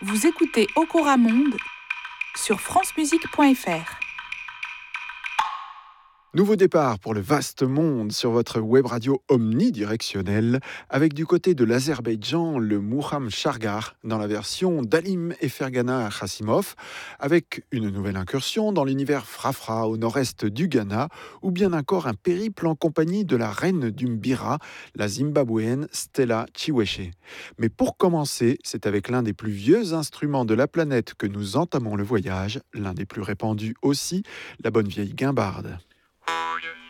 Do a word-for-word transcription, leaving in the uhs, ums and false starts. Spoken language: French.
Vous écoutez Okora Monde sur francemusique point f r. Nouveau départ pour le vaste monde sur votre web radio omnidirectionnelle avec du côté de l'Azerbaïdjan le Muham Shargar dans la version d'Alim et Fergana Khassimov avec une nouvelle incursion dans l'univers Frafra au nord-est du Ghana ou bien encore un périple en compagnie de la reine du Mbira, la Zimbabwéenne Stella Chiweshe. Mais pour commencer, c'est avec l'un des plus vieux instruments de la planète que nous entamons le voyage, l'un des plus répandus aussi, la bonne vieille guimbarde.